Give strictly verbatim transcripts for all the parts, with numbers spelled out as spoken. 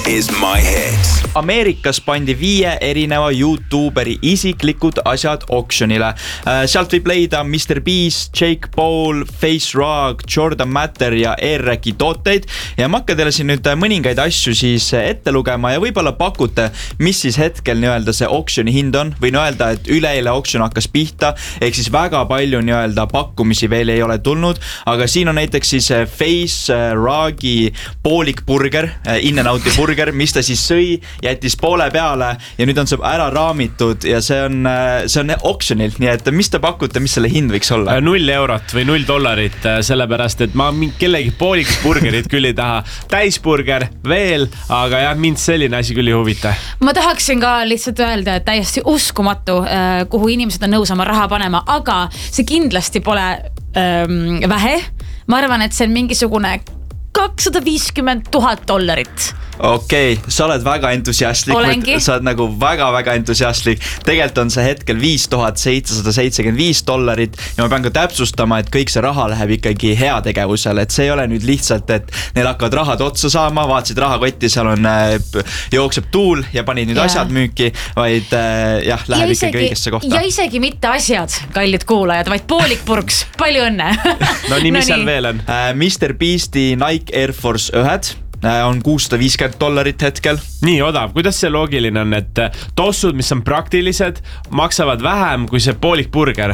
is my hit. Ameerikas pandi viie erineva YouTuberi isiklikud asjad auctionile. Sealt võib leida mister Beast, Jake Paul, Face Rag, Jordan Matter ja E-Racki tooteid. Ja ma hakkan teile siin nüüd mõningaid asju siis ette lugema ja võib-olla pakute, mis siis hetkel nii-öelda see auctioni hind on. Võin öelda, et üleeile auction hakkas pihta, ehk siis väga palju nii-öelda pakkumisi veel ei ole tulnud, aga siin on näiteks siis Face Ragi poolik burger, In-N-Outi burger, mis ta siis sõi, jättis poole peale ja nüüd on see ära raamitud ja see on, see on auctionil, nii et mis te pakute, mis selle hind võiks olla? Null eurot või null dollarit, sellepärast et ma kellegi pooliks burgerit küll ei taha. Täisburger veel, aga jah, mind selline asi küll ei huvita. Ma tahaksin ka lihtsalt öelda, et täiesti uskumatu, kuhu inimesed on nõus oma raha panema, aga see kindlasti pole ähm, vähe. Ma arvan, et see on mingisugune kakssada viiskümmend tuhat dollarit. Okei, okay, sa oled väga entusiastlik. Olengi. Sa oled nagu väga-väga entusiastlik. Tegelikult on see hetkel viis tuhat seitsesada seitsekümmend viis dollarit ja ma pean ka täpsustama, et kõik see raha läheb ikkagi heategevusele, et see ei ole nüüd lihtsalt, et neil hakkavad rahad otsa saama, vaatasid rahakotti, seal on jookseb tuul ja panid nüüd ja. asjad müüki, vaid jah, läheb ja isegi, ikkagi õigesse kohta. Ja isegi mitte asjad, kallid kuulajad, vaid poolik purks. Palju õnne. No nii, mis no seal nii. veel on? mister Beasti Nike Air Force ühed on kuussada viiskümmend dollarit hetkel. Nii odav, kuidas see loogiline on, et tossud, mis on praktilised, maksavad vähem kui see poolik burger?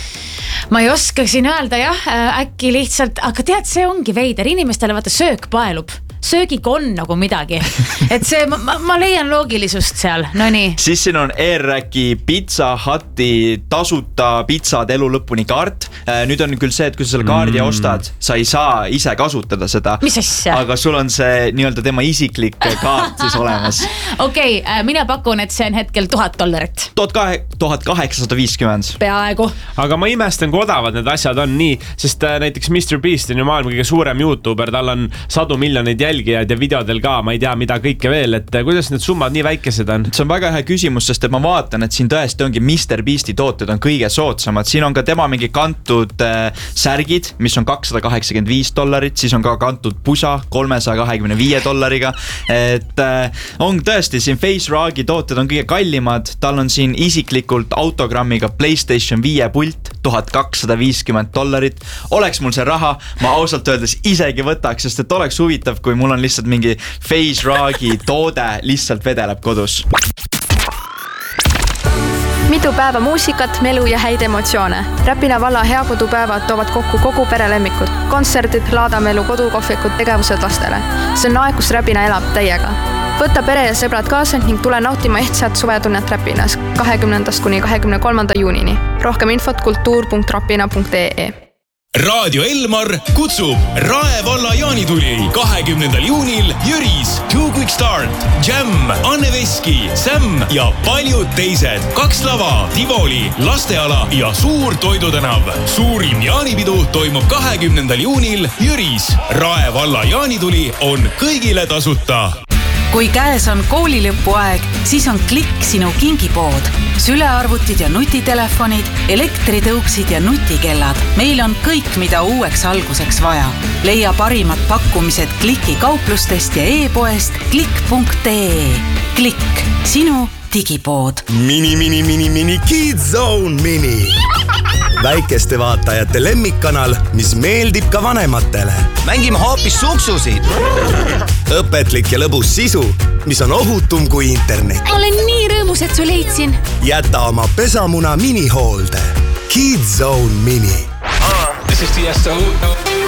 Ma ei oska siin öelda jah, äkki lihtsalt, aga tead, see ongi veider, inimestele vaata söök paelub. Söögiga on nagu midagi, et see, ma, ma leian loogilisust seal, no nii. Siis siin on E-Racki Pizza Huti tasuta pizzad elu lõpuni kaart. Nüüd on küll see, et kui sa selle kaardi mm. ostad, sa ei saa ise kasutada seda. Mis asja? Aga sul on see nii-öelda tema isiklik kaart siis olemas. Okei, okay, mina pakun, et see on hetkel tuhat dollarit. tuhat kaheksasada viiskümmend. Peaaegu. Aga ma imestan, kui odavad need asjad on nii, sest näiteks mister Beast on ju maailma kõige suurem YouTuber, tal on sadu miljoneid jälgijad ja videodel ka, ma ei tea mida kõike veel, et kuidas need summad nii väikesed on? See on väga hea küsimus, sest et ma vaatan, et siin tõesti ongi mister Beasti tooted on kõige soodsamad. Siin on ka tema mingi kantud äh, särgid, mis on kakssada kaheksakümmend viis dollarit, siis on ka kantud pusa kolmesaja kahekümne viie dollariga. Et äh, on tõesti, siin Face Ragi tooted on kõige kallimad, tal on siin isiklikult autogrammiga PlayStation viie pult, tuhat kakssada viiskümmend dollarit. Oleks mul see raha, ma ausalt öeldes isegi võtaks, sest et oleks huvitav, kui mul on lihtsalt mingi Face Ragi toode lihtsalt vedeleb kodus. Mitu päeva muusikat, melu ja häid emotsioone. Räpina valla heakodupäevad toovad kokku kogu perelemmikud. Kontserdid, laadamelu, kodukohvikud, tegevused lastele. See on aeg, kus Räpina elab täiega. Võta pere ja sõbrad kaasa ning tule nautima ehtsat suvetunnet Räpinas kahekümnendast kuni kahekümne kolmanda juunini. Rohkem infot kultuur punkt rapina punkt ee. Raadio Elmar kutsub Rae valla jaanituli kahekümnendal juunil Jüris, Two Quick Start, Jam, Anne Veski, Sam ja paljud teised. Kaks lava, Tivoli, lasteala ja suur toidutänav. Suurim jaanipidu toimub kahekümnendal juunil Jüris. Rae valla jaanituli on kõigile tasuta. Kui käes on koolilõpuaeg, siis on Klikk sinu kingipood. Sülearvutid ja nutitelefonid, elektritõuksid ja nutikellad. Meil on kõik, mida uueks alguseks vaja. Leia parimad pakkumised Klikki kauplustest ja e-poest klikk punkt ee. Klikk, sinu digipood. Mini, mini, mini, mini, Kids Zone Mini. Väikeste vaatajate lemmikkanal, mis meeldib ka vanematele. Mängime hoopis suksusid. Õpetlik ja lõbus sisu, mis on ohutum kui internet. Olen nii rõõmus, et su leidsin. Jäta oma pesamuna minihoolde. Kids Zone Mini. Uh, this is Tiesto.